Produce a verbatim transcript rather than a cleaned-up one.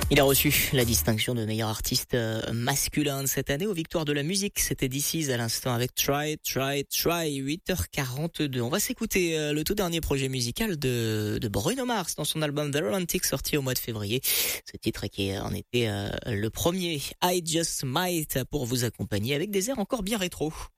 Il a reçu la distinction de meilleur artiste masculin de cette année aux Victoires de la musique. C'était D C à l'instant avec Try, Try, Try, huit heures quarante-deux. On va s'écouter le tout dernier projet musical de, de Bruno Mars dans son album The Romantic sorti au mois de février. Ce titre qui en était le premier, I Just Might, pour vous accompagner avec des airs encore bien rétro.